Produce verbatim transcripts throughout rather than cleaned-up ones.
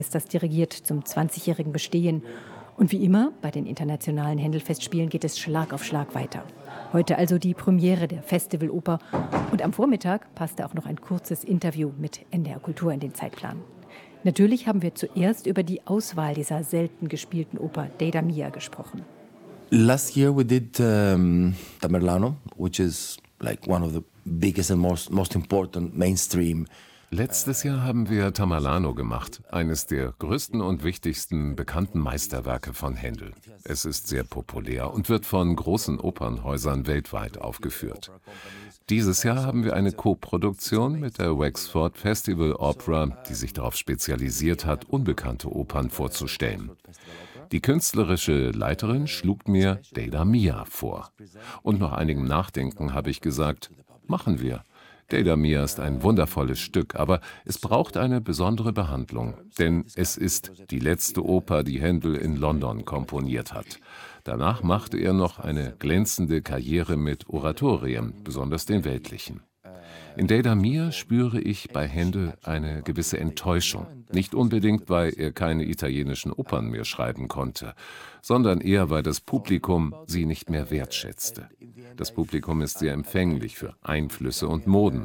Das dirigiert zum zwanzigjährigen Bestehen. Und wie immer bei den internationalen Händel-Festspielen geht es Schlag auf Schlag weiter. Heute also die Premiere der Festivaloper. Und am Vormittag passte auch noch ein kurzes Interview mit N D R Kultur in den Zeitplan. Natürlich haben wir zuerst über die Auswahl dieser selten gespielten Oper Deida Mia gesprochen. Last year we did um, Tamerlano, which is like one of the biggest and most, most important mainstream. Letztes Jahr haben wir Tamerlano gemacht, eines der größten und wichtigsten bekannten Meisterwerke von Händel. Es ist sehr populär und wird von großen Opernhäusern weltweit aufgeführt. Dieses Jahr haben wir eine Koproduktion mit der Wexford Festival Opera, die sich darauf spezialisiert hat, unbekannte Opern vorzustellen. Die künstlerische Leiterin schlug mir Deida Mia vor. Und nach einigem Nachdenken habe ich gesagt, machen wir. Deida Mia ist ein wundervolles Stück, aber es braucht eine besondere Behandlung, denn es ist die letzte Oper, die Händel in London komponiert hat. Danach machte er noch eine glänzende Karriere mit Oratorien, besonders den weltlichen. In Deida Mia spüre ich bei Händel eine gewisse Enttäuschung. Nicht unbedingt, weil er keine italienischen Opern mehr schreiben konnte, sondern eher, weil das Publikum sie nicht mehr wertschätzte. Das Publikum ist sehr empfänglich für Einflüsse und Moden.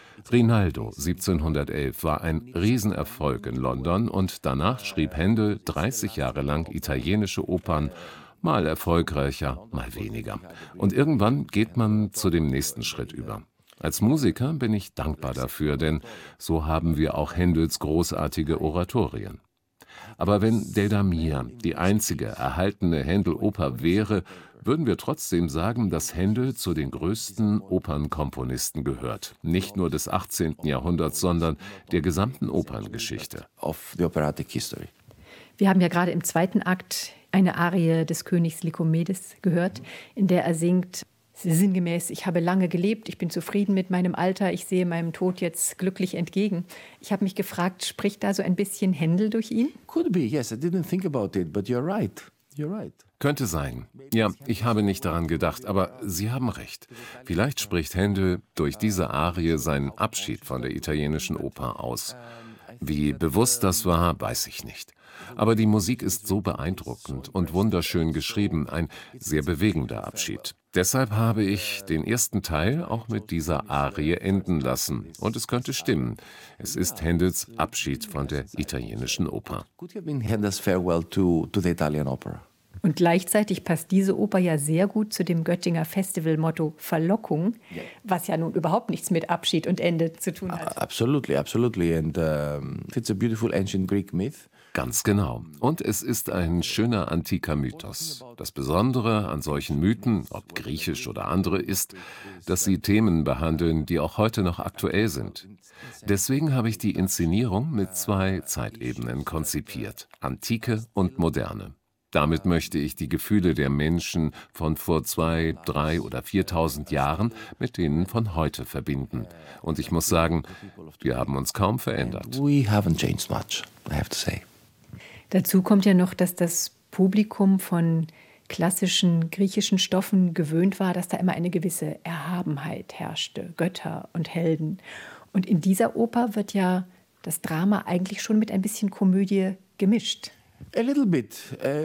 Rinaldo siebzehnhundertelf war ein Riesenerfolg in London und danach schrieb Händel dreißig Jahre lang italienische Opern, mal erfolgreicher, mal weniger. Und irgendwann geht man zu dem nächsten Schritt über. Als Musiker bin ich dankbar dafür, denn so haben wir auch Händels großartige Oratorien. Aber wenn Deida Mia die einzige erhaltene Händel-Oper wäre, würden wir trotzdem sagen, dass Händel zu den größten Opernkomponisten gehört. Nicht nur des achtzehnten Jahrhunderts, sondern der gesamten Operngeschichte. Of the operatic history. Wir haben ja gerade im zweiten Akt eine Arie des Königs Lykomedes gehört, in der er singt, sinngemäß, ich habe lange gelebt, ich bin zufrieden mit meinem Alter, ich sehe meinem Tod jetzt glücklich entgegen. Ich habe mich gefragt, spricht da so ein bisschen Händel durch ihn? Could be, yes, I didn't think about it, but you're right. You're right. Könnte sein. Ja, ich habe nicht daran gedacht, aber Sie haben recht. Vielleicht spricht Händel durch diese Arie seinen Abschied von der italienischen Oper aus. Wie bewusst das war, weiß ich nicht. Aber die Musik ist so beeindruckend und wunderschön geschrieben, ein sehr bewegender Abschied. Deshalb habe ich den ersten Teil auch mit dieser Arie enden lassen. Und es könnte stimmen. Es ist Händels Abschied von der italienischen Oper. Could have been Handel's farewell to, to the Italian opera. Und gleichzeitig passt diese Oper ja sehr gut zu dem Göttinger Festivalmotto Verlockung, was ja nun überhaupt nichts mit Abschied und Ende zu tun hat. Absolutely, absolutely. And um, it's a beautiful ancient Greek myth. Ganz genau. Und es ist ein schöner antiker Mythos. Das Besondere an solchen Mythen, ob griechisch oder andere, ist, dass sie Themen behandeln, die auch heute noch aktuell sind. Deswegen habe ich die Inszenierung mit zwei Zeitebenen konzipiert, Antike und Moderne. Damit möchte ich die Gefühle der Menschen von vor zwei, drei oder viertausend Jahren mit denen von heute verbinden. Und ich muss sagen, wir haben uns kaum verändert. We haven't changed much, I have to say. Dazu kommt ja noch, dass das Publikum von klassischen griechischen Stoffen gewöhnt war, dass da immer eine gewisse Erhabenheit herrschte, Götter und Helden. Und in dieser Oper wird ja das Drama eigentlich schon mit ein bisschen Komödie gemischt. A little bit, uh,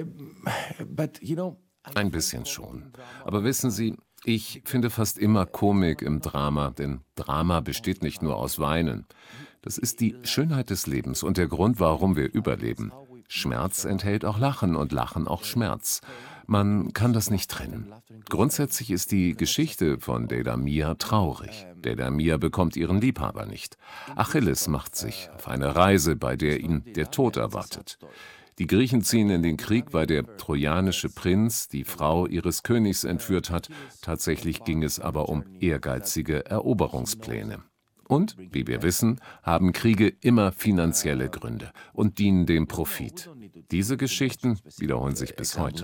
but you know. Ein bisschen schon. Aber wissen Sie, ich finde fast immer Komik im Drama, denn Drama besteht nicht nur aus Weinen. Das ist die Schönheit des Lebens und der Grund, warum wir überleben. Schmerz enthält auch Lachen und Lachen auch Schmerz. Man kann das nicht trennen. Grundsätzlich ist die Geschichte von Deida Mia traurig. Deida Mia bekommt ihren Liebhaber nicht. Achilles macht sich auf eine Reise, bei der ihn der Tod erwartet. Die Griechen ziehen in den Krieg, weil der trojanische Prinz die Frau ihres Königs entführt hat. Tatsächlich ging es aber um ehrgeizige Eroberungspläne. Und, wie wir wissen, haben Kriege immer finanzielle Gründe und dienen dem Profit. Diese Geschichten wiederholen sich bis heute.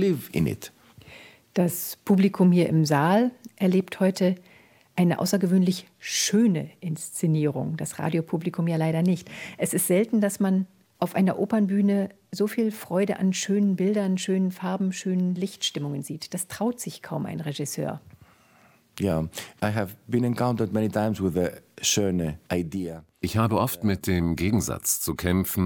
Das Publikum hier im Saal erlebt heute eine außergewöhnlich schöne Inszenierung. Das Radiopublikum ja leider nicht. Es ist selten, dass man auf einer Opernbühne so viel Freude an schönen Bildern, schönen Farben, schönen Lichtstimmungen sieht. Das traut sich kaum ein Regisseur. Yeah, I have been encountered many times with a schöne idea. Ich habe oft mit dem Gegensatz zu kämpfen,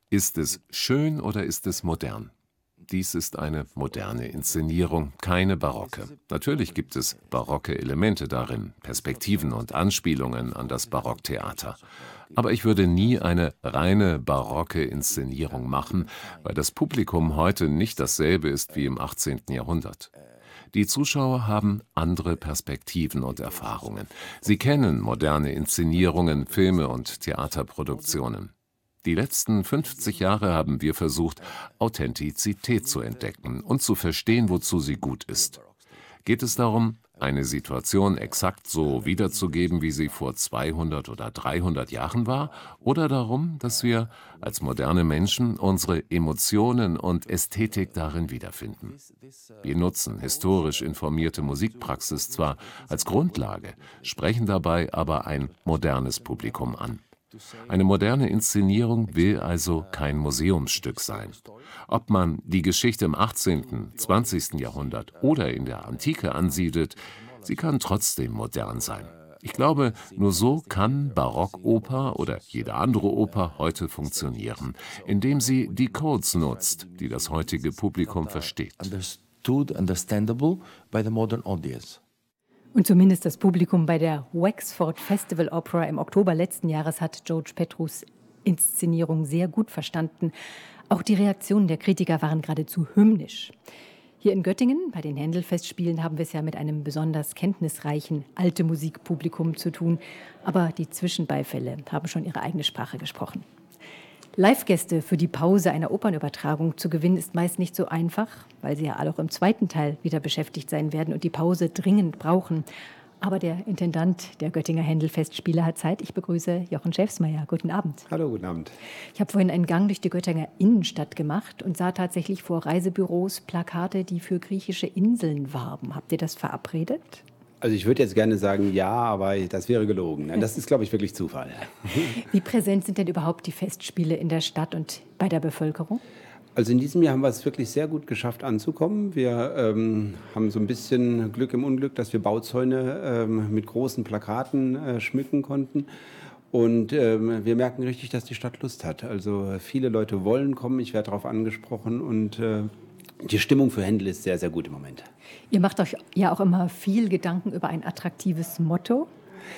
Ist es schön oder ist es modern? Dies ist eine moderne Inszenierung, keine barocke. Natürlich gibt es barocke Elemente darin, Perspektiven und Anspielungen an das Barocktheater. Aber ich würde nie eine reine barocke Inszenierung machen, weil das Publikum heute nicht dasselbe ist wie im achtzehnten Jahrhundert. Die Zuschauer haben andere Perspektiven und Erfahrungen. Sie kennen moderne Inszenierungen, Filme und Theaterproduktionen. Die letzten fünfzig Jahre haben wir versucht, Authentizität zu entdecken und zu verstehen, wozu sie gut ist. Geht es darum, eine Situation exakt so wiederzugeben, wie sie vor zweihundert oder dreihundert Jahren war, oder darum, dass wir als moderne Menschen unsere Emotionen und Ästhetik darin wiederfinden? Wir nutzen historisch informierte Musikpraxis zwar als Grundlage, sprechen dabei aber ein modernes Publikum an. Eine moderne Inszenierung will also kein Museumsstück sein. Ob man die Geschichte im achtzehnten, zwanzigsten Jahrhundert oder in der Antike ansiedelt, sie kann trotzdem modern sein. Ich glaube, nur so kann Barockoper oder jede andere Oper heute funktionieren, indem sie die Codes nutzt, die das heutige Publikum versteht. Understood, understandable by the modern audience. Und zumindest das Publikum bei der Wexford Festival Opera im Oktober letzten Jahres hat George Petrus Inszenierung sehr gut verstanden. Auch die Reaktionen der Kritiker waren geradezu hymnisch. Hier in Göttingen bei den Händel-Festspielen haben wir es ja mit einem besonders kenntnisreichen alte Musikpublikum zu tun. Aber die Zwischenbeifälle haben schon ihre eigene Sprache gesprochen. Live-Gäste für die Pause einer Opernübertragung zu gewinnen, ist meist nicht so einfach, weil sie ja alle auch im zweiten Teil wieder beschäftigt sein werden und die Pause dringend brauchen. Aber der Intendant der Göttinger Händel-Festspiele hat Zeit. Ich begrüße Jochen Schäfsmeier. Guten Abend. Hallo, guten Abend. Ich habe vorhin einen Gang durch die Göttinger Innenstadt gemacht und sah tatsächlich vor Reisebüros Plakate, die für griechische Inseln warben. Habt ihr das verabredet? Also ich würde jetzt gerne sagen, ja, aber das wäre gelogen. Das ist, glaube ich, wirklich Zufall. Wie präsent sind denn überhaupt die Festspiele in der Stadt und bei der Bevölkerung? Also in diesem Jahr haben wir es wirklich sehr gut geschafft anzukommen. Wir ähm, haben so ein bisschen Glück im Unglück, dass wir Bauzäune ähm, mit großen Plakaten äh, schmücken konnten. Und ähm, wir merken richtig, dass die Stadt Lust hat. Also viele Leute wollen kommen, ich werde darauf angesprochen und äh, die Stimmung für Händel ist sehr, sehr gut im Moment. Ihr macht euch ja auch immer viel Gedanken über ein attraktives Motto.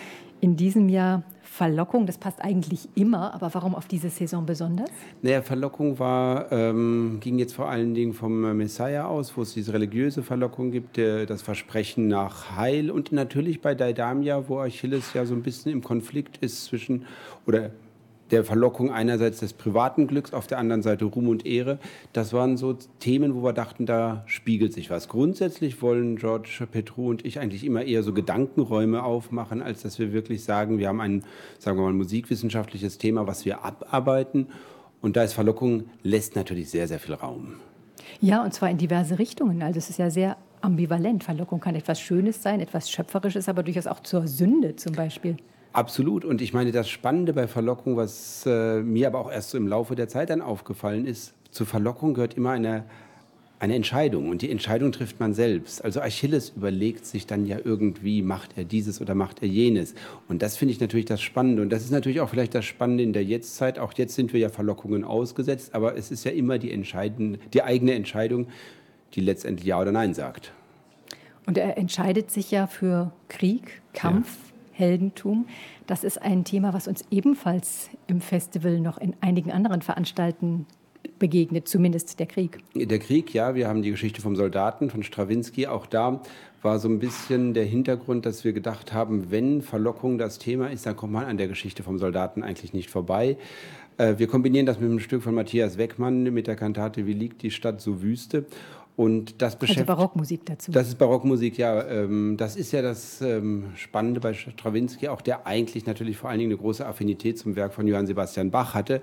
In diesem Jahr Verlockung, das passt eigentlich immer, aber warum auf diese Saison besonders? Naja, Verlockung war, ähm, ging jetzt vor allen Dingen vom Messiah aus, wo es diese religiöse Verlockung gibt, der, das Versprechen nach Heil und natürlich bei Deidamia, wo Achilles ja so ein bisschen im Konflikt ist zwischen, oder der Verlockung einerseits des privaten Glücks, auf der anderen Seite Ruhm und Ehre. Das waren so Themen, wo wir dachten, da spiegelt sich was. Grundsätzlich wollen George Petrou und ich eigentlich immer eher so Gedankenräume aufmachen, als dass wir wirklich sagen, wir haben ein, sagen wir mal, musikwissenschaftliches Thema, was wir abarbeiten. Und da ist Verlockung, lässt natürlich sehr, sehr viel Raum. Ja, und zwar in diverse Richtungen. Also es ist ja sehr ambivalent. Verlockung kann etwas Schönes sein, etwas Schöpferisches, aber durchaus auch zur Sünde zum Beispiel. Absolut. Und ich meine, das Spannende bei Verlockung, was äh, mir aber auch erst so im Laufe der Zeit dann aufgefallen ist, zu Verlockung gehört immer eine, eine Entscheidung. Und die Entscheidung trifft man selbst. Also Achilles überlegt sich dann ja irgendwie, macht er dieses oder macht er jenes. Und das finde ich natürlich das Spannende. Und das ist natürlich auch vielleicht das Spannende in der Jetztzeit. Auch jetzt sind wir ja Verlockungen ausgesetzt. Aber es ist ja immer die, entscheidende, die eigene Entscheidung, die letztendlich Ja oder Nein sagt. Und er entscheidet sich ja für Krieg, Kampf. Ja. Heldentum. Das ist ein Thema, was uns ebenfalls im Festival noch in einigen anderen Veranstaltungen begegnet, zumindest der Krieg. Der Krieg, ja, wir haben die Geschichte vom Soldaten, von Strawinski. Auch da war so ein bisschen der Hintergrund, dass wir gedacht haben, wenn Verlockung das Thema ist, dann kommt man an der Geschichte vom Soldaten eigentlich nicht vorbei. Wir kombinieren das mit einem Stück von Matthias Weckmann mit der Kantate Wie liegt die Stadt so wüste. Und das beschäftigt, also Barockmusik dazu. Das ist Barockmusik, ja. Ähm, das ist ja das ähm, Spannende bei Strawinski, auch der eigentlich natürlich vor allen Dingen eine große Affinität zum Werk von Johann Sebastian Bach hatte,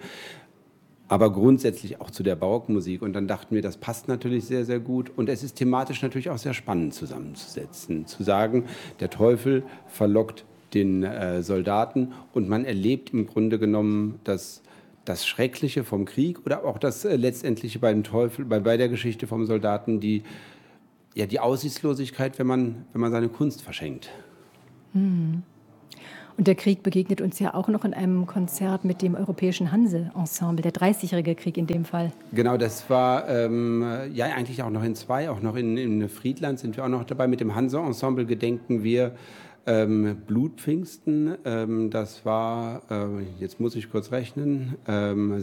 aber grundsätzlich auch zu der Barockmusik. Und dann dachten wir, das passt natürlich sehr, sehr gut. Und es ist thematisch natürlich auch sehr spannend zusammenzusetzen. Zu sagen, der Teufel verlockt den äh, Soldaten und man erlebt im Grunde genommen das das Schreckliche vom Krieg oder auch das äh, Letztendliche beim Teufel, bei, bei der Geschichte vom Soldaten, die, ja, die Aussichtslosigkeit, wenn man, wenn man seine Kunst verschenkt. Hm. Und der Krieg begegnet uns ja auch noch in einem Konzert mit dem Europäischen Hanse-Ensemble, der dreißigjährige Krieg in dem Fall. Genau, das war ähm, ja eigentlich auch noch in zwei, auch noch in, in Friedland sind wir auch noch dabei. Mit dem Hanse-Ensemble gedenken wir ähm, Blutpfingsten. Ähm, das war, äh, jetzt muss ich kurz rechnen, ähm,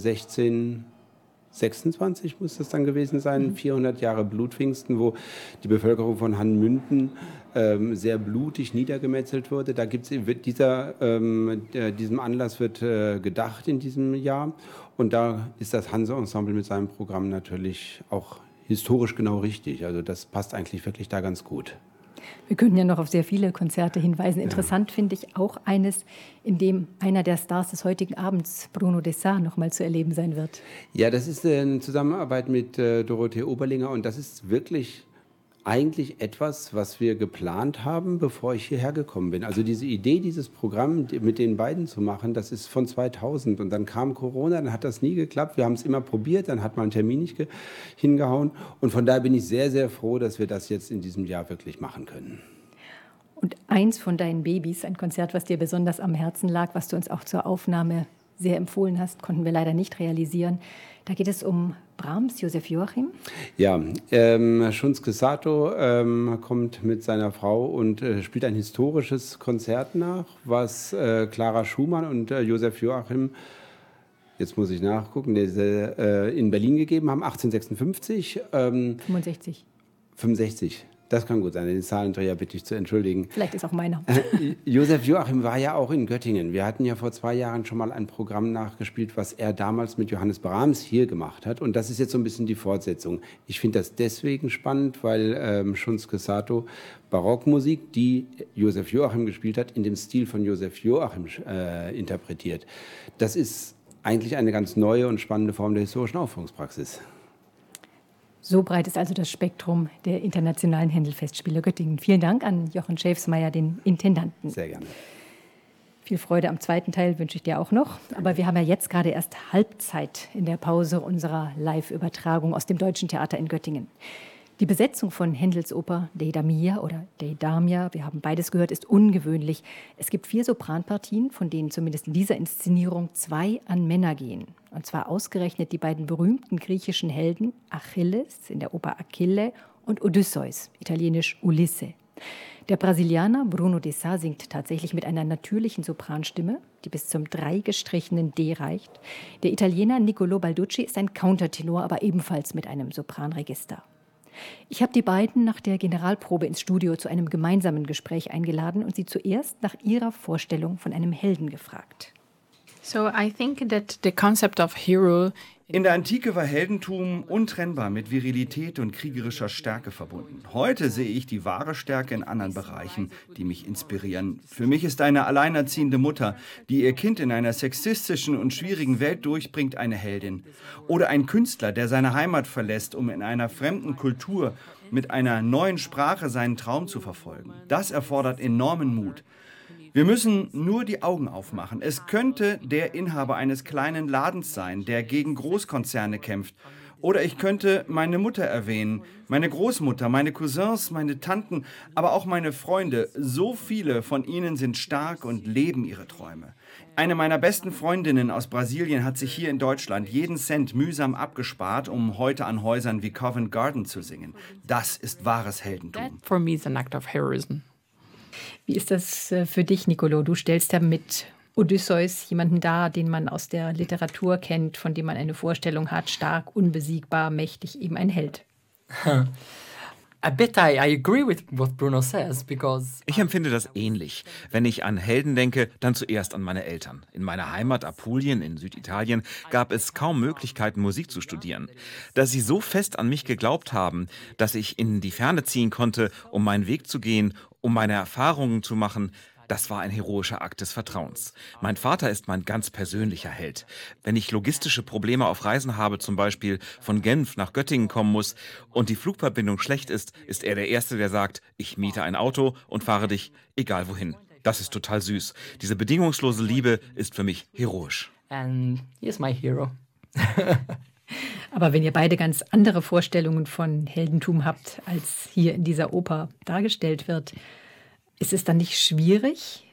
sechzehnhundertsechsundzwanzig muss das dann gewesen sein, vierhundert Jahre Blutpfingsten, wo die Bevölkerung von Hanmünden ähm, sehr blutig niedergemetzelt wurde. Da gibt's, wird dieser, ähm, äh, diesem Anlass wird äh, gedacht in diesem Jahr. Und da ist das Hanse-Ensemble mit seinem Programm natürlich auch historisch genau richtig. Also das passt eigentlich wirklich da ganz gut. Wir könnten ja noch auf sehr viele Konzerte hinweisen. Interessant ja. finde ich auch eines, in dem einer der Stars des heutigen Abends, Bruno Dessart, noch mal zu erleben sein wird. Ja, das ist eine Zusammenarbeit mit äh, Dorothee Oberlinger und das ist wirklich eigentlich etwas, was wir geplant haben, bevor ich hierher gekommen bin. Also diese Idee, dieses Programm mit den beiden zu machen, das ist von zweitausend. Und dann kam Corona, dann hat das nie geklappt. Wir haben es immer probiert, dann hat mal ein Termin nicht ge- hingehauen. Und von daher bin ich sehr, sehr froh, dass wir das jetzt in diesem Jahr wirklich machen können. Und eins von deinen Babys, ein Konzert, was dir besonders am Herzen lag, was du uns auch zur Aufnahme sehr empfohlen hast, konnten wir leider nicht realisieren. Da geht es um Brahms, Josef Joachim. Ja, ähm, Shunsuke Sato ähm, kommt mit seiner Frau und äh, spielt ein historisches Konzert nach, was äh, Clara Schumann und äh, Josef Joachim, jetzt muss ich nachgucken, diese, äh, in Berlin gegeben haben, achtzehnhundertsechsundfünfzig. Ähm, fünfundsechzig. fünfundsechzig. Das kann gut sein, den Zahlendreher bitte ich zu entschuldigen. Vielleicht ist auch meiner. Josef Joachim war ja auch in Göttingen. Wir hatten ja vor zwei Jahren schon mal ein Programm nachgespielt, was er damals mit Johannes Brahms hier gemacht hat. Und das ist jetzt so ein bisschen die Fortsetzung. Ich finde das deswegen spannend, weil ähm, Shunsuke Sato Barockmusik, die Josef Joachim gespielt hat, in dem Stil von Josef Joachim äh, interpretiert. Das ist eigentlich eine ganz neue und spannende Form der historischen Aufführungspraxis. So breit ist also das Spektrum der internationalen Händelfestspiele Göttingen. Vielen Dank an Jochen Schäfsmeier, den Intendanten. Sehr gerne. Viel Freude am zweiten Teil wünsche ich dir auch noch. Aber wir haben ja jetzt gerade erst Halbzeit in der Pause unserer Live-Übertragung aus dem Deutschen Theater in Göttingen. Die Besetzung von Händels Oper Deidamia oder Deidamia, wir haben beides gehört, ist ungewöhnlich. Es gibt vier Sopranpartien, von denen zumindest in dieser Inszenierung zwei an Männer gehen. Und zwar ausgerechnet die beiden berühmten griechischen Helden Achilles in der Oper Achille und Odysseus, italienisch Ulisse. Der Brasilianer Bruno Dessart singt tatsächlich mit einer natürlichen Sopranstimme, die bis zum drei gestrichenen D reicht. Der Italiener Niccolò Balducci ist ein Countertenor, aber ebenfalls mit einem Sopranregister. Ich habe die beiden nach der Generalprobe ins Studio zu einem gemeinsamen Gespräch eingeladen und sie zuerst nach ihrer Vorstellung von einem Helden gefragt. So I think that the concept of hero In der Antike war Heldentum untrennbar mit Virilität und kriegerischer Stärke verbunden. Heute sehe ich die wahre Stärke in anderen Bereichen, die mich inspirieren. Für mich ist eine alleinerziehende Mutter, die ihr Kind in einer sexistischen und schwierigen Welt durchbringt, eine Heldin. Oder ein Künstler, der seine Heimat verlässt, um in einer fremden Kultur mit einer neuen Sprache seinen Traum zu verfolgen. Das erfordert enormen Mut. Wir müssen nur die Augen aufmachen. Es könnte der Inhaber eines kleinen Ladens sein, der gegen Großkonzerne kämpft. Oder ich könnte meine Mutter erwähnen, meine Großmutter, meine Cousins, meine Tanten, aber auch meine Freunde. So viele von ihnen sind stark und leben ihre Träume. Eine meiner besten Freundinnen aus Brasilien hat sich hier in Deutschland jeden Cent mühsam abgespart, um heute an Häusern wie Covent Garden zu singen. Das ist wahres Heldentum. that for me is an act of heroism. Wie ist das für dich, Niccolò? Du stellst ja mit Odysseus jemanden dar, den man aus der Literatur kennt, von dem man eine Vorstellung hat, stark, unbesiegbar, mächtig, eben ein Held. I bet I, I agree with what Bruno says, because Ich empfinde das ähnlich. Wenn ich an Helden denke, dann zuerst an meine Eltern. In meiner Heimat Apulien in Süditalien gab es kaum Möglichkeiten, Musik zu studieren. Dass sie so fest an mich geglaubt haben, dass ich in die Ferne ziehen konnte, um meinen Weg zu gehen, um meine Erfahrungen zu machen, das war ein heroischer Akt des Vertrauens. Mein Vater ist mein ganz persönlicher Held. Wenn ich logistische Probleme auf Reisen habe, zum Beispiel von Genf nach Göttingen kommen muss und die Flugverbindung schlecht ist, ist er der Erste, der sagt, ich miete ein Auto und fahre dich egal wohin. Das ist total süß. Diese bedingungslose Liebe ist für mich heroisch. and he is my hero. Aber wenn ihr beide ganz andere Vorstellungen von Heldentum habt, als hier in dieser Oper dargestellt wird, ist es dann nicht schwierig,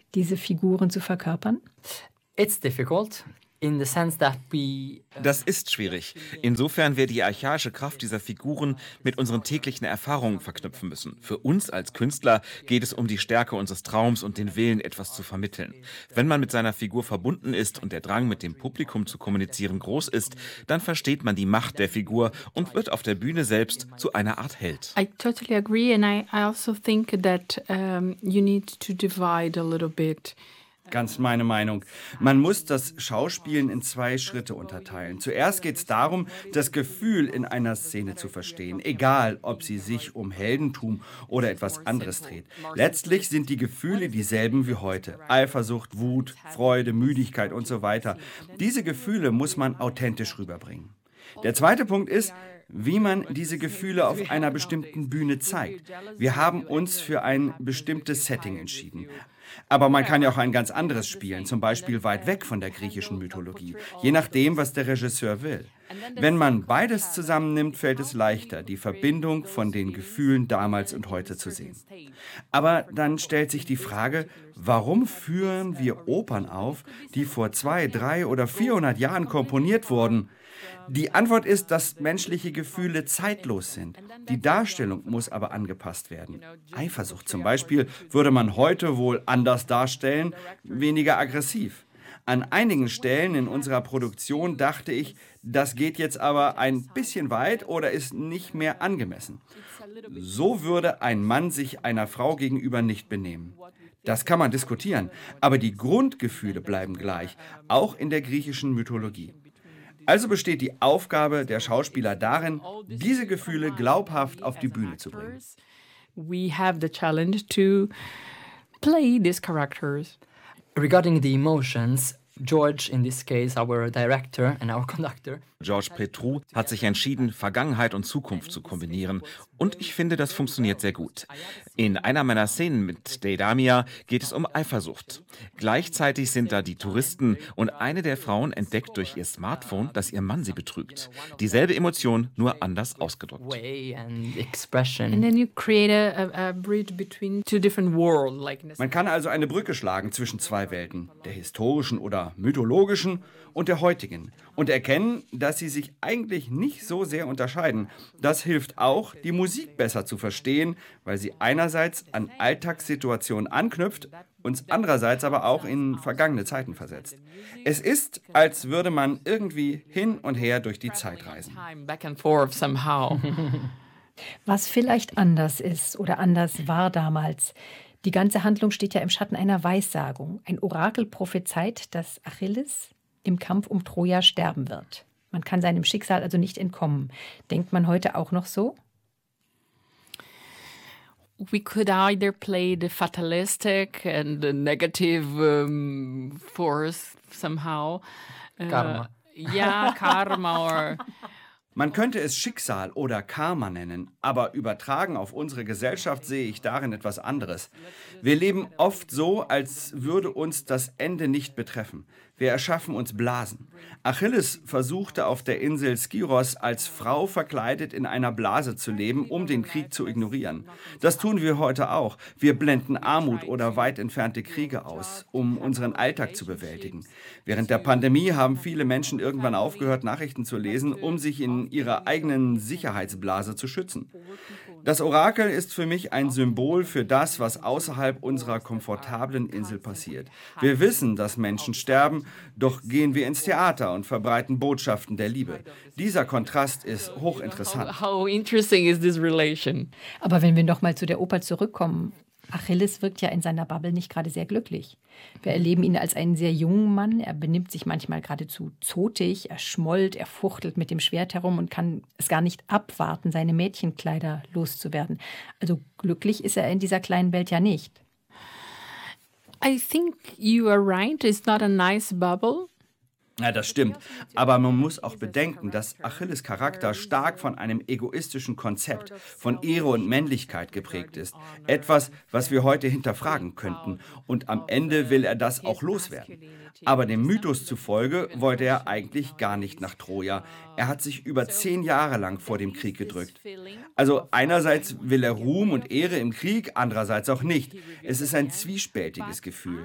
diese Figuren zu verkörpern? It's difficult. In the sense that we, uh Das ist schwierig. Insofern wir die archaische Kraft dieser Figuren mit unseren täglichen Erfahrungen verknüpfen müssen. Für uns als Künstler geht es um die Stärke unseres Traums und den Willen, etwas zu vermitteln. Wenn man mit seiner Figur verbunden ist und der Drang, mit dem Publikum zu kommunizieren, groß ist, dann versteht man die Macht der Figur und wird auf der Bühne selbst zu einer Art Held. I totally agree, and I, I also think that um, you need to divide a little bit. Ganz meine Meinung. Man muss das Schauspielen in zwei Schritte unterteilen. Zuerst geht es darum, das Gefühl in einer Szene zu verstehen, egal ob sie sich um Heldentum oder etwas anderes dreht. Letztlich sind die Gefühle dieselben wie heute. Eifersucht, Wut, Freude, Müdigkeit und so weiter. Diese Gefühle muss man authentisch rüberbringen. Der zweite Punkt ist, wie man diese Gefühle auf einer bestimmten Bühne zeigt. Wir haben uns für ein bestimmtes Setting entschieden. Aber man kann ja auch ein ganz anderes spielen, zum Beispiel weit weg von der griechischen Mythologie, je nachdem, was der Regisseur will. Wenn man beides zusammennimmt, fällt es leichter, die Verbindung von den Gefühlen damals und heute zu sehen. Aber dann stellt sich die Frage, warum führen wir Opern auf, die vor zwei, drei oder vierhundert Jahren komponiert wurden? Die Antwort ist, dass menschliche Gefühle zeitlos sind. Die Darstellung muss aber angepasst werden. Eifersucht zum Beispiel würde man heute wohl anders darstellen, weniger aggressiv. An einigen Stellen in unserer Produktion dachte ich, das geht jetzt aber ein bisschen weit oder ist nicht mehr angemessen. So würde ein Mann sich einer Frau gegenüber nicht benehmen. Das kann man diskutieren, aber die Grundgefühle bleiben gleich, auch in der griechischen Mythologie. Also besteht die Aufgabe der Schauspieler darin, diese Gefühle glaubhaft auf die Bühne zu bringen. We have the challenge to play these characters. regarding the emotions, George, in this case, our director and our conductor, George Petrou hat sich entschieden, Vergangenheit und Zukunft zu kombinieren. Und ich finde, das funktioniert sehr gut. In einer meiner Szenen mit Deidamia geht es um Eifersucht. Gleichzeitig sind da die Touristen und eine der Frauen entdeckt durch ihr Smartphone, dass ihr Mann sie betrügt. Dieselbe Emotion, nur anders ausgedrückt. way and expression. And then you create a, a, a bridge between two different worlds. Like in a Man kann also eine Brücke schlagen zwischen zwei Welten, der historischen oder mythologischen und der heutigen, und erkennen, dass sie sich eigentlich nicht so sehr unterscheiden. Das hilft auch, die Musik besser zu verstehen, weil sie einerseits an Alltagssituationen anknüpft, uns andererseits aber auch in vergangene Zeiten versetzt. Es ist, als würde man irgendwie hin und her durch die Zeit reisen. time back and forth somehow. Was vielleicht anders ist oder anders war damals. Die ganze Handlung steht ja im Schatten einer Weissagung. Ein Orakel prophezeit, dass Achilles im Kampf um Troja sterben wird. Man kann seinem Schicksal also nicht entkommen. Denkt man heute auch noch so? We could either play the fatalistic and the negative um, force somehow. Uh, Karma. Yeah, karma or... Man könnte es Schicksal oder Karma nennen, aber übertragen auf unsere Gesellschaft sehe ich darin etwas anderes. Wir leben oft so, als würde uns das Ende nicht betreffen. Wir erschaffen uns Blasen. Achilles versuchte auf der Insel Skiros als Frau verkleidet in einer Blase zu leben, um den Krieg zu ignorieren. Das tun wir heute auch. Wir blenden Armut oder weit entfernte Kriege aus, um unseren Alltag zu bewältigen. Während der Pandemie haben viele Menschen irgendwann aufgehört, Nachrichten zu lesen, um sich in ihrer eigenen Sicherheitsblase zu schützen. Das Orakel ist für mich ein Symbol für das, was außerhalb unserer komfortablen Insel passiert. Wir wissen, dass Menschen sterben, doch gehen wir ins Theater und verbreiten Botschaften der Liebe. Dieser Kontrast ist hochinteressant. How interesting is this relation? Aber wenn wir noch mal zu der Oper zurückkommen, Achilles wirkt ja in seiner Bubble nicht gerade sehr glücklich. Wir erleben ihn als einen sehr jungen Mann. Er benimmt sich manchmal geradezu zotig, er schmollt, er fuchtelt mit dem Schwert herum und kann es gar nicht abwarten, seine Mädchenkleider loszuwerden. Also glücklich ist er in dieser kleinen Welt ja nicht. I think you are right. It's not a nice bubble. Ja, das stimmt. Aber man muss auch bedenken, dass Achilles' Charakter stark von einem egoistischen Konzept, von Ehre und Männlichkeit geprägt ist. Etwas, was wir heute hinterfragen könnten. Und am Ende will er das auch loswerden. Aber dem Mythos zufolge wollte er eigentlich gar nicht nach Troja. Er hat sich über zehn Jahre lang vor dem Krieg gedrückt. Also einerseits will er Ruhm und Ehre im Krieg, andererseits auch nicht. Es ist ein zwiespältiges Gefühl.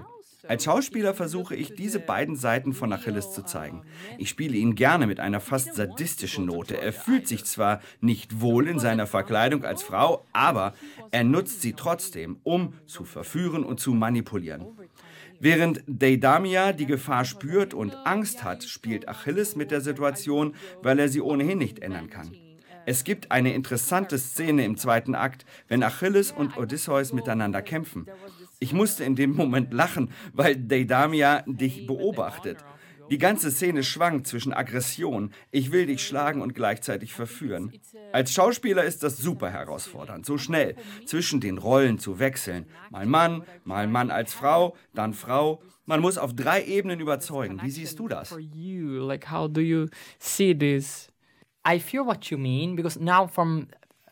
Als Schauspieler versuche ich, diese beiden Seiten von Achilles zu zeigen. Ich spiele ihn gerne mit einer fast sadistischen Note. Er fühlt sich zwar nicht wohl in seiner Verkleidung als Frau, aber er nutzt sie trotzdem, um zu verführen und zu manipulieren. Während Deidamia die Gefahr spürt und Angst hat, spielt Achilles mit der Situation, weil er sie ohnehin nicht ändern kann. Es gibt eine interessante Szene im zweiten Akt, wenn Achilles und Odysseus miteinander kämpfen. Ich musste in dem Moment lachen, weil Deidamia dich beobachtet. Die ganze Szene schwankt zwischen Aggression, ich will dich schlagen und gleichzeitig verführen. Als Schauspieler ist das super herausfordernd, so schnell zwischen den Rollen zu wechseln. Mal Mann, mal Mann als Frau, dann Frau. Man muss auf drei Ebenen überzeugen. Wie siehst du das? Like, how do you see this? I feel what you mean, because now from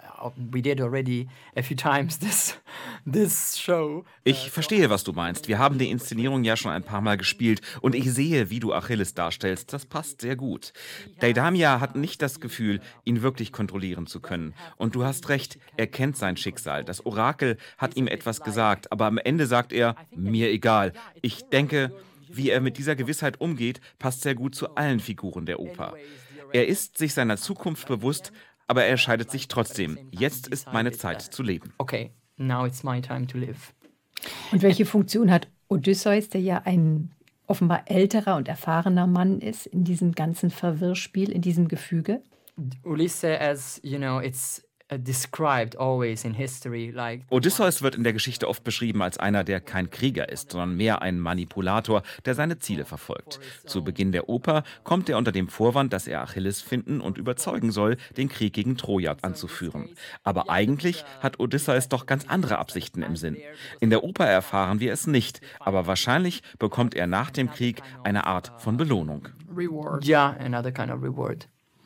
we did already a few times this this show. Ich verstehe, was du meinst. Wir haben die Inszenierung ja schon ein paar Mal gespielt und ich sehe, wie du Achilles darstellst. Das passt sehr gut. Deidamia hat nicht das Gefühl, ihn wirklich kontrollieren zu können. Und du hast recht, er kennt sein Schicksal. Das Orakel hat ihm etwas gesagt, aber am Ende sagt er, mir egal. Ich denke, wie er mit dieser Gewissheit umgeht, passt sehr gut zu allen Figuren der Oper. Er ist sich seiner Zukunft bewusst, aber er entscheidet sich trotzdem. Jetzt ist meine Zeit zu leben. Okay, now it's my time to live. Und welche Funktion hat Odysseus, der ja ein offenbar älterer und erfahrener Mann ist, in diesem ganzen Verwirrspiel, in diesem Gefüge? Ulysses, as you know, it's described always in history like Odysseus wird in der Geschichte oft beschrieben als einer, der kein Krieger ist, sondern mehr ein Manipulator, der seine Ziele verfolgt. Zu Beginn der Oper kommt er unter dem Vorwand, dass er Achilles finden und überzeugen soll, den Krieg gegen Troja anzuführen. Aber eigentlich hat Odysseus doch ganz andere Absichten im Sinn. In der Oper erfahren wir es nicht, aber wahrscheinlich bekommt er nach dem Krieg eine Art von Belohnung. Reward. Yeah, another kind of reward.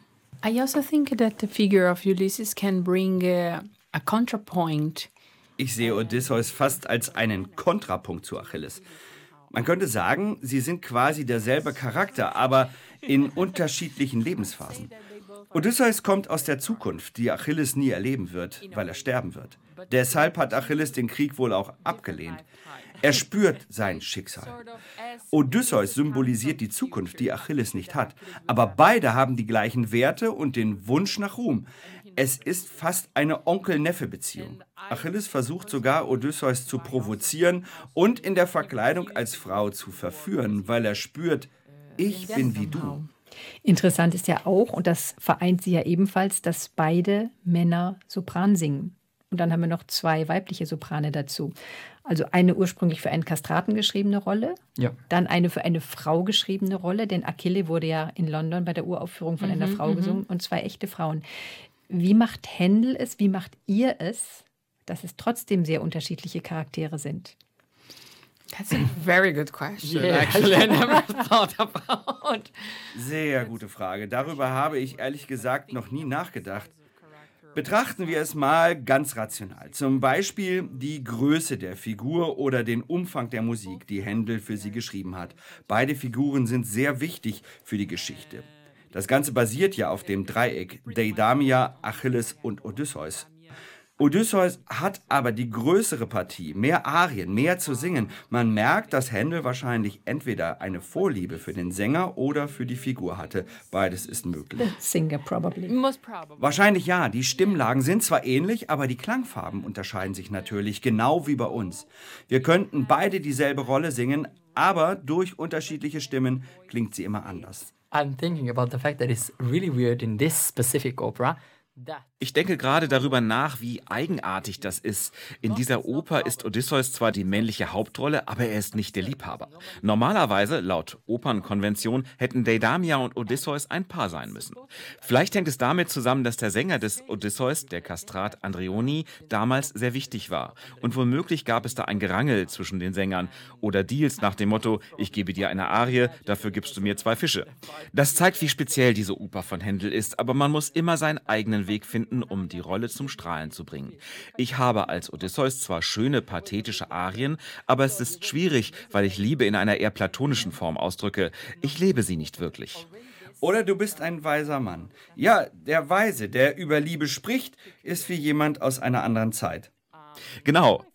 I also think that the figure of Ulysses can bring a, a counterpoint. Ich sehe Odysseus fast als einen Kontrapunkt zu Achilles. Man könnte sagen, sie sind quasi derselbe Charakter, aber in unterschiedlichen Lebensphasen. Odysseus kommt aus der Zukunft, die Achilles nie erleben wird, weil er sterben wird. Deshalb hat Achilles den Krieg wohl auch abgelehnt. Er spürt sein Schicksal. Odysseus symbolisiert die Zukunft, die Achilles nicht hat. Aber beide haben die gleichen Werte und den Wunsch nach Ruhm. Es ist fast eine Onkel-Neffe-Beziehung. Achilles versucht sogar, Odysseus zu provozieren und in der Verkleidung als Frau zu verführen, weil er spürt, ich bin wie du. Interessant ist ja auch, und das vereint sie ja ebenfalls, dass beide Männer Sopran singen. Und dann haben wir noch zwei weibliche Soprane dazu. Also eine ursprünglich für einen Kastraten geschriebene Rolle, ja. Dann eine für eine Frau geschriebene Rolle, denn Achille wurde ja in London bei der Uraufführung von mhm, einer Frau gesungen und zwei echte Frauen. Wie macht Händel es, wie macht ihr es, dass es trotzdem sehr unterschiedliche Charaktere sind? That's a very good question, yeah. Actually. I never thought about. Sehr gute Frage. Darüber habe ich ehrlich gesagt noch nie nachgedacht. Betrachten wir es mal ganz rational. Zum Beispiel die Größe der Figur oder den Umfang der Musik, die Händel für sie geschrieben hat. Beide Figuren sind sehr wichtig für die Geschichte. Das Ganze basiert ja auf dem Dreieck Deidamia, Achilles und Odysseus. Odysseus hat aber die größere Partie, mehr Arien, mehr zu singen. Man merkt, dass Händel wahrscheinlich entweder eine Vorliebe für den Sänger oder für die Figur hatte. Beides ist möglich. Singer probably. Most probably. Wahrscheinlich ja. Die Stimmlagen sind zwar ähnlich, aber die Klangfarben unterscheiden sich natürlich, genau wie bei uns. Wir könnten beide dieselbe Rolle singen, aber durch unterschiedliche Stimmen klingt sie immer anders. I'm thinking about the fact that it's really weird in this specific opera. Ich denke gerade darüber nach, wie eigenartig das ist. In dieser Oper ist Odysseus zwar die männliche Hauptrolle, aber er ist nicht der Liebhaber. Normalerweise, laut Opernkonvention, hätten Deidamia und Odysseus ein Paar sein müssen. Vielleicht hängt es damit zusammen, dass der Sänger des Odysseus, der Kastrat Andreoni, damals sehr wichtig war. Und womöglich gab es da ein Gerangel zwischen den Sängern oder Deals nach dem Motto, ich gebe dir eine Arie, dafür gibst du mir zwei Fische. Das zeigt, wie speziell diese Oper von Händel ist, aber man muss immer seinen eigenen Weg finden, um die Rolle zum Strahlen zu bringen. Ich habe als Odysseus zwar schöne, pathetische Arien, aber es ist schwierig, weil ich Liebe in einer eher platonischen Form ausdrücke. Ich lebe sie nicht wirklich. Oder du bist ein weiser Mann. Ja, der Weise, der über Liebe spricht, ist wie jemand aus einer anderen Zeit. Genau.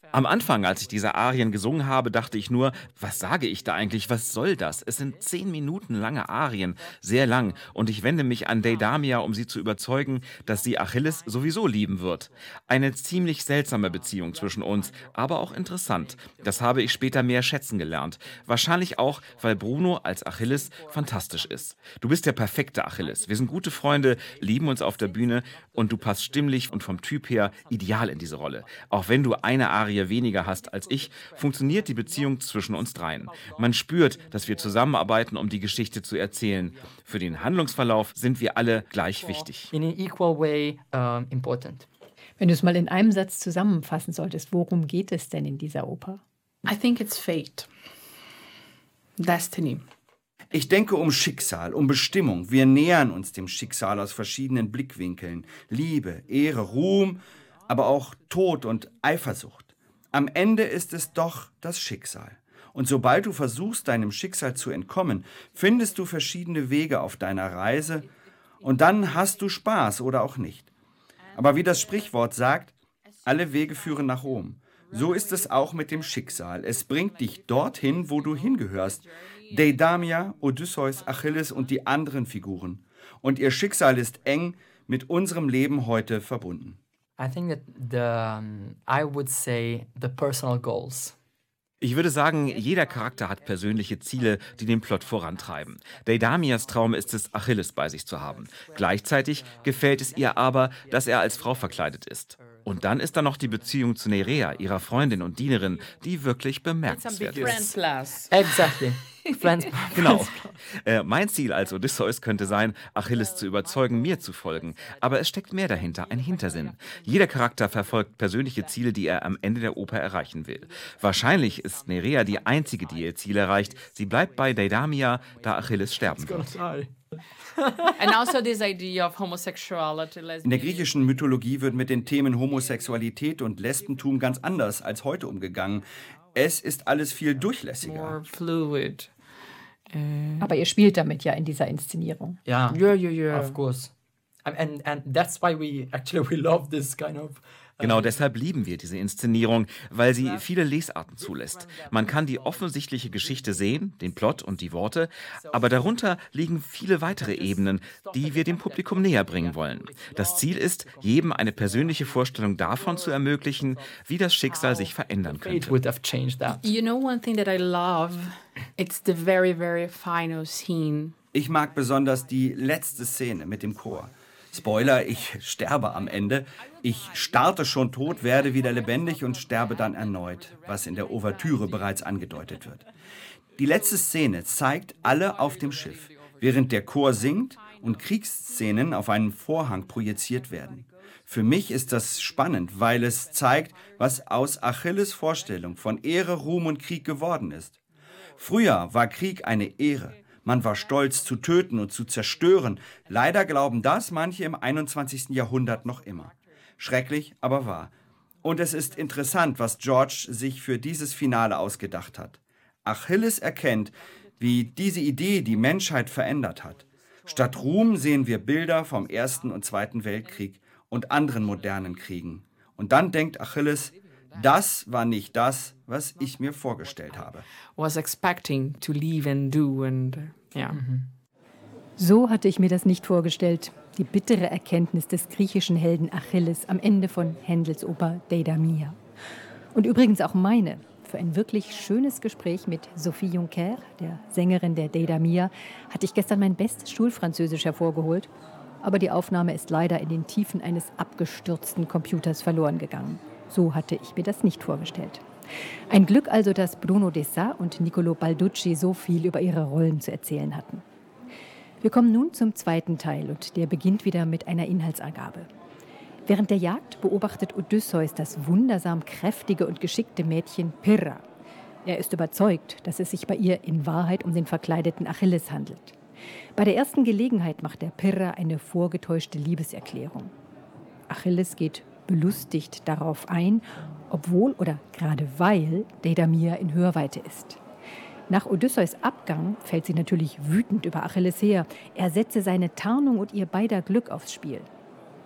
Am Anfang, als ich diese Arien gesungen habe, dachte ich nur, was sage ich da eigentlich, was soll das? Es sind zehn Minuten lange Arien, sehr lang, und ich wende mich an Deidamia, um sie zu überzeugen, dass sie Achilles sowieso lieben wird. Eine ziemlich seltsame Beziehung zwischen uns, aber auch interessant. Das habe ich später mehr schätzen gelernt. Wahrscheinlich auch, weil Bruno als Achilles fantastisch ist. Du bist der perfekte Achilles. Wir sind gute Freunde, lieben uns auf der Bühne und du passt stimmlich und vom Typ her ideal in diese Rolle. Auch wenn du eine Arie weniger hast als ich, funktioniert die Beziehung zwischen uns dreien. Man spürt, dass wir zusammenarbeiten, um die Geschichte zu erzählen. Für den Handlungsverlauf sind wir alle gleich wichtig. In an equal way, uh, important. Wenn du es mal in einem Satz zusammenfassen solltest, worum geht es denn in dieser Oper? I think it's fate. Destiny. Ich denke um Schicksal, um Bestimmung. Wir nähern uns dem Schicksal aus verschiedenen Blickwinkeln. Liebe, Ehre, Ruhm, aber auch Tod und Eifersucht. Am Ende ist es doch das Schicksal. Und sobald du versuchst, deinem Schicksal zu entkommen, findest du verschiedene Wege auf deiner Reise und dann hast du Spaß oder auch nicht. Aber wie das Sprichwort sagt, alle Wege führen nach Rom. So ist es auch mit dem Schicksal. Es bringt dich dorthin, wo du hingehörst. Deidamia, Odysseus, Achilles und die anderen Figuren. Und ihr Schicksal ist eng mit unserem Leben heute verbunden. I think that the, um, I would say the personal goals. Ich würde sagen, jeder Charakter hat persönliche Ziele, die den Plot vorantreiben. Deidamias Traum ist es, Achilles bei sich zu haben. Gleichzeitig gefällt es ihr aber, dass er als Frau verkleidet ist. Und dann ist da noch die Beziehung zu Nerea, ihrer Freundin und Dienerin, die wirklich bemerkenswert ist. Exactly. Friends. Genau. Äh, mein Ziel als Odysseus könnte sein, Achilles zu überzeugen, mir zu folgen. Aber es steckt mehr dahinter, ein Hintersinn. Jeder Charakter verfolgt persönliche Ziele, die er am Ende der Oper erreichen will. Wahrscheinlich ist Nerea die einzige, die ihr Ziel erreicht. Sie bleibt bei Deidamia, da Achilles sterben wird. And also this idea of homosexuality, In der griechischen Mythologie wird mit den Themen Homosexualität und Lesbentum ganz anders als heute umgegangen. Es ist alles viel durchlässiger. more fluid. Aber ihr spielt damit ja in dieser Inszenierung. Yeah. Yeah, yeah, yeah. Of course. And and that's why we actually we love this kind of. Genau deshalb lieben wir diese Inszenierung, weil sie viele Lesarten zulässt. Man kann die offensichtliche Geschichte sehen, den Plot und die Worte, aber darunter liegen viele weitere Ebenen, die wir dem Publikum näher bringen wollen. Das Ziel ist, jedem eine persönliche Vorstellung davon zu ermöglichen, wie das Schicksal sich verändern It könnte. would have changed that. You know one thing that I love? It's the very, very final scene. Ich mag besonders die letzte Szene mit dem Chor. Spoiler, ich sterbe am Ende. Ich starte schon tot, werde wieder lebendig und sterbe dann erneut, was in der Ouvertüre bereits angedeutet wird. Die letzte Szene zeigt alle auf dem Schiff, während der Chor singt und Kriegsszenen auf einen Vorhang projiziert werden. Für mich ist das spannend, weil es zeigt, was aus Achilles Vorstellung von Ehre, Ruhm und Krieg geworden ist. Früher war Krieg eine Ehre. Man war stolz zu töten und zu zerstören. Leider glauben das manche im einundzwanzigsten Jahrhundert noch immer. Schrecklich, aber wahr. Und es ist interessant, was George sich für dieses Finale ausgedacht hat. Achilles erkennt, wie diese Idee die Menschheit verändert hat. Statt Ruhm sehen wir Bilder vom Ersten und Zweiten Weltkrieg und anderen modernen Kriegen. Und dann denkt Achilles, das war nicht das, was ich mir vorgestellt habe. Was expecting to leave and do and yeah. So hatte ich mir das nicht vorgestellt. Die bittere Erkenntnis des griechischen Helden Achilles am Ende von Händels Oper Deidamia. Und übrigens auch meine. Für ein wirklich schönes Gespräch mit Sophie Juncker, der Sängerin der Deidamia, hatte ich gestern mein bestes Schulfranzösisch hervorgeholt. Aber die Aufnahme ist leider in den Tiefen eines abgestürzten Computers verloren gegangen. So hatte ich mir das nicht vorgestellt. Ein Glück also, dass Bruno Dessat und Niccolo Balducci so viel über ihre Rollen zu erzählen hatten. Wir kommen nun zum zweiten Teil und der beginnt wieder mit einer Inhaltsangabe. Während der Jagd beobachtet Odysseus das wundersam kräftige und geschickte Mädchen Pyrrha. Er ist überzeugt, dass es sich bei ihr in Wahrheit um den verkleideten Achilles handelt. Bei der ersten Gelegenheit macht er Pyrrha eine vorgetäuschte Liebeserklärung. Achilles geht belustigt darauf ein, obwohl oder gerade weil Deidamia in Hörweite ist. Nach Odysseus Abgang fällt sie natürlich wütend über Achilles her. Er setze seine Tarnung und ihr beider Glück aufs Spiel.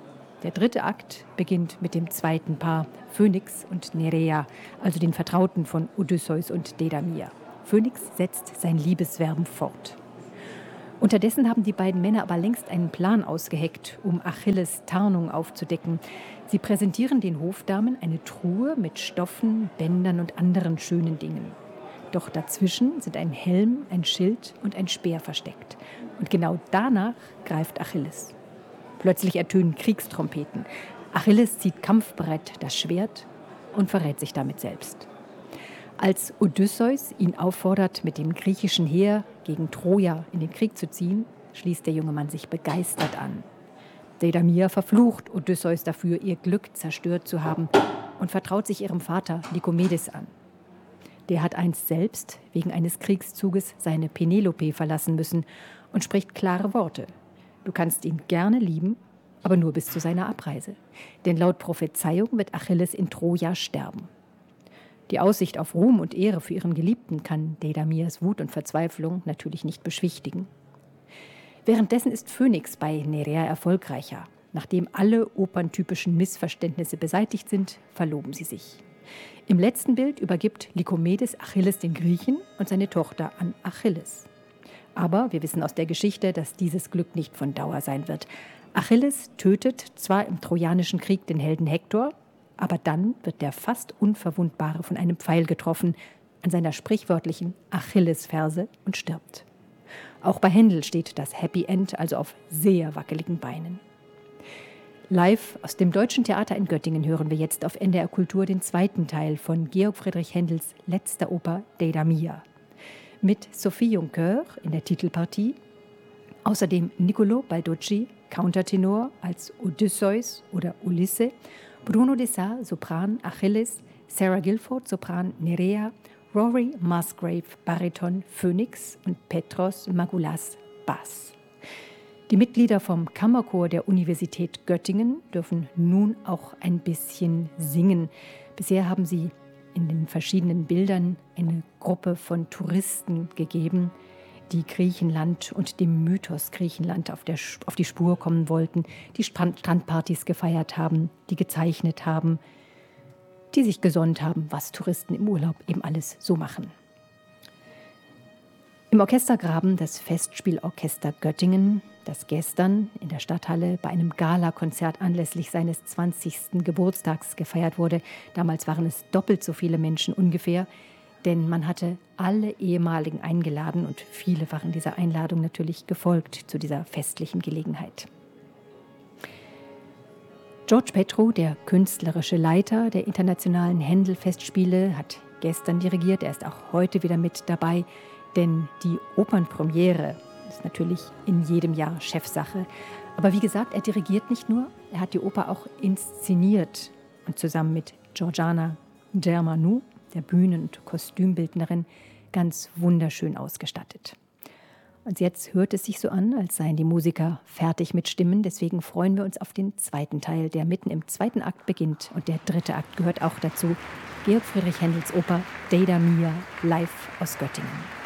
Der dritte Akt beginnt mit dem zweiten Paar, Phönix und Nereia, also den Vertrauten von Odysseus und Deidamia. Phönix setzt sein Liebeswerben fort. Unterdessen haben die beiden Männer aber längst einen Plan ausgeheckt, um Achilles Tarnung aufzudecken. Sie präsentieren den Hofdamen eine Truhe mit Stoffen, Bändern und anderen schönen Dingen. Doch dazwischen sind ein Helm, ein Schild und ein Speer versteckt. Und genau danach greift Achilles. Plötzlich ertönen Kriegstrompeten. Achilles zieht kampfbereit das Schwert und verrät sich damit selbst. Als Odysseus ihn auffordert, mit dem griechischen Heer gegen Troja in den Krieg zu ziehen, schließt der junge Mann sich begeistert an. Deidamia verflucht Odysseus dafür, ihr Glück zerstört zu haben und vertraut sich ihrem Vater Lykomedes an. Der hat einst selbst wegen eines Kriegszuges seine Penelope verlassen müssen und spricht klare Worte. Du kannst ihn gerne lieben, aber nur bis zu seiner Abreise. Denn laut Prophezeiung wird Achilles in Troja sterben. Die Aussicht auf Ruhm und Ehre für ihren Geliebten kann Deidamias Wut und Verzweiflung natürlich nicht beschwichtigen. Währenddessen ist Phönix bei Nereia erfolgreicher. Nachdem alle operntypischen Missverständnisse beseitigt sind, verloben sie sich. Im letzten Bild übergibt Lykomedes Achilles den Griechen und seine Tochter an Achilles. Aber wir wissen aus der Geschichte, dass dieses Glück nicht von Dauer sein wird. Achilles tötet zwar im Trojanischen Krieg den Helden Hektor, aber dann wird der fast Unverwundbare von einem Pfeil getroffen, an seiner sprichwörtlichen Achillesferse und stirbt. Auch bei Händel steht das Happy End also auf sehr wackeligen Beinen. Live aus dem Deutschen Theater in Göttingen hören wir jetzt auf N D R Kultur den zweiten Teil von Georg Friedrich Händels letzter Oper Deidamia. Mit Sophie Joncoeur in der Titelpartie, außerdem Niccolò Balducci, Countertenor als Odysseus oder Ulysse, Bruno Dessart, Sopran Achilles, Sarah Guilford, Sopran Nereia, Rory Musgrave, Bariton Phönix und Petros Magoulas, Bass. Die Mitglieder vom Kammerchor der Universität Göttingen dürfen nun auch ein bisschen singen. Bisher haben sie in den verschiedenen Bildern eine Gruppe von Touristen gegeben, die Griechenland und dem Mythos Griechenland auf, der, auf die Spur kommen wollten, die Strandpartys gefeiert haben, die gezeichnet haben, die sich gesonnt haben, was Touristen im Urlaub eben alles so machen. Im Orchestergraben das Festspielorchester Göttingen, das gestern in der Stadthalle bei einem Galakonzert anlässlich seines zwanzigsten Geburtstags gefeiert wurde. Damals waren es doppelt so viele Menschen ungefähr, denn man hatte alle ehemaligen eingeladen und viele waren dieser Einladung natürlich gefolgt zu dieser festlichen Gelegenheit. George Petru, der künstlerische Leiter der internationalen Händel-Festspiele, hat gestern dirigiert. Er ist auch heute wieder mit dabei, denn die Opernpremiere ist natürlich in jedem Jahr Chefsache. Aber wie gesagt, er dirigiert nicht nur, er hat die Oper auch inszeniert und zusammen mit Georgiana Germanou, der Bühnen- und Kostümbildnerin, ganz wunderschön ausgestattet. Und jetzt hört es sich so an, als seien die Musiker fertig mit Stimmen. Deswegen freuen wir uns auf den zweiten Teil, der mitten im zweiten Akt beginnt. Und der dritte Akt gehört auch dazu. Georg Friedrich Händels Oper Deidamia live aus Göttingen.